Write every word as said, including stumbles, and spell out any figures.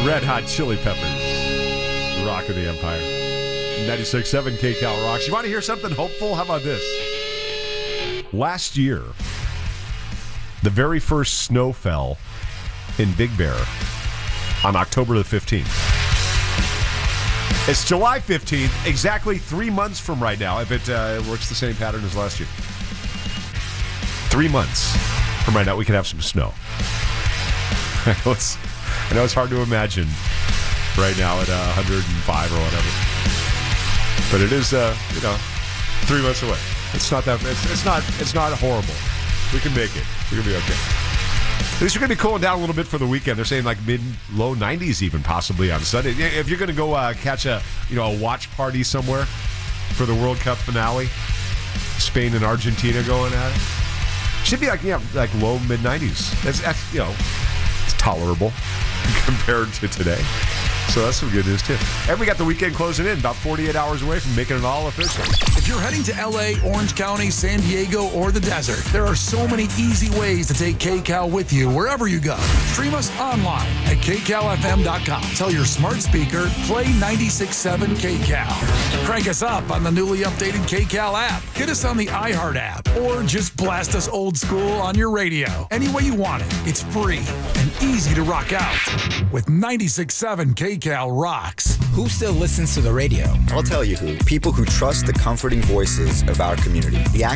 Red Hot Chili Peppers. Rock of the Empire. ninety-six point seven K Cal Rocks. You want to hear something hopeful? How about this? Last year, the very first snow fell in Big Bear on October the fifteenth. It's July fifteenth, exactly three months from right now, if it uh, works the same pattern as last year. Three months from right now, we could have some snow. I know it's, I know it's hard to imagine right now at uh, one hundred five or whatever. But it is, uh, you know, three months away. It's not that. It's, it's not. It's not horrible. We can make it. We're gonna be okay. At least we're gonna be cooling down a little bit for the weekend. They're saying like mid, low nineties even possibly on Sunday. If you're gonna go uh, catch a, you know, a watch party somewhere for the World Cup finale, Spain and Argentina going at it, should be like yeah, like low mid nineties. That's, that's you know, it's tolerable compared to today. So that's some good news, too. And we got the weekend closing in, about forty-eight hours away from making it all official. If you're heading to L A, Orange County, San Diego, or the desert, there are so many easy ways to take K-Cal with you wherever you go. Stream us online at K Cal F M dot com. Tell your smart speaker, play ninety-six point seven K-Cal. Crank us up on the newly updated K-Cal app. Get us on the iHeart app, or just blast us old school on your radio. Any way you want it, it's free and easy to rock out with ninety-six point seven K-Cal. K-Cal rocks. Who still listens to the radio? I'll tell you who. People who trust the comforting voices of our community. The